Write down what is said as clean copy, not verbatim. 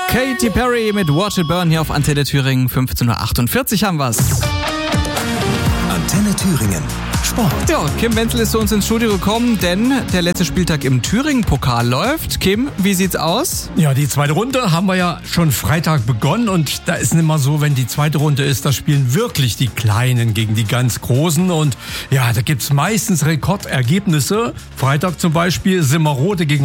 Katy Perry mit Watch It Burn hier auf Antenne Thüringen. 15.48 Uhr haben wir's. Antenne Thüringen. Sport. Ja, Kim Wenzel ist zu uns ins Studio gekommen, denn der letzte Spieltag im Thüringen-Pokal läuft. Kim, wie sieht's aus? Ja, die zweite Runde haben wir ja schon Freitag begonnen und da ist immer so, wenn die zweite Runde ist, da spielen wirklich die Kleinen gegen die ganz Großen und ja, da gibt's meistens Rekordergebnisse. Freitag zum Beispiel Simmerode gegen